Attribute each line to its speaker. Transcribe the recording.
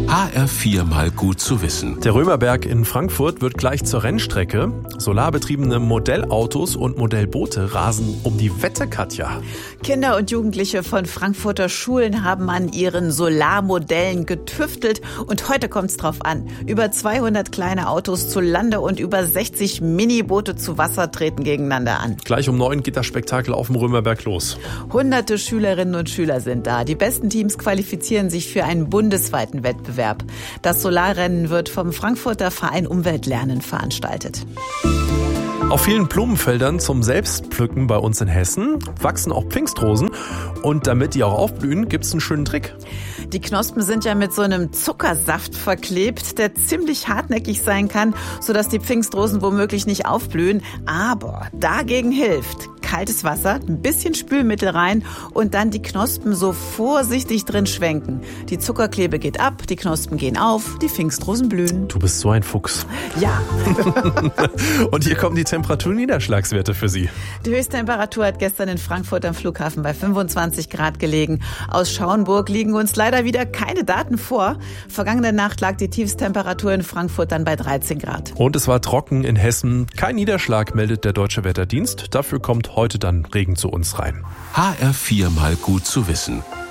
Speaker 1: HR4 mal gut zu wissen.
Speaker 2: Der Römerberg in Frankfurt wird gleich zur Rennstrecke. Solarbetriebene Modellautos und Modellboote rasen um die Wette, Katja.
Speaker 3: Kinder und Jugendliche von Frankfurter Schulen haben an ihren Solarmodellen getüftelt und heute kommt es drauf an. Über 200 kleine Autos zu Lande und über 60 Miniboote zu Wasser treten gegeneinander an.
Speaker 2: Gleich um 9 geht das Spektakel auf dem Römerberg los.
Speaker 3: Hunderte Schülerinnen und Schüler sind da. Die besten Teams qualifizieren sich für einen bundesweiten Wettbewerb. Das Solarrennen wird vom Frankfurter Verein Umweltlernen veranstaltet.
Speaker 2: Auf vielen Blumenfeldern zum Selbstpflücken bei uns in Hessen wachsen auch Pfingstrosen. Und damit die auch aufblühen, gibt's einen schönen Trick.
Speaker 3: Die Knospen sind ja mit so einem Zuckersaft verklebt, der ziemlich hartnäckig sein kann, sodass die Pfingstrosen womöglich nicht aufblühen. Aber dagegen hilft kaltes Wasser, ein bisschen Spülmittel rein und dann die Knospen so vorsichtig drin schwenken. Die Zuckerklebe geht ab, die Knospen gehen auf, die Pfingstrosen blühen.
Speaker 2: Du bist so ein Fuchs.
Speaker 3: Ja.
Speaker 2: Und hier kommen die Temperatur-Niederschlagswerte für Sie.
Speaker 3: Die Höchsttemperatur hat gestern in Frankfurt am Flughafen bei 25 Grad gelegen. Aus Schauenburg liegen uns leider wieder keine Daten vor. Vergangene Nacht lag die Tiefsttemperatur in Frankfurt dann bei 13 Grad.
Speaker 2: Und es war trocken in Hessen. Kein Niederschlag, meldet der Deutsche Wetterdienst. Dafür kommt heute dann Regen zu uns rein.
Speaker 1: HR4 mal gut zu wissen.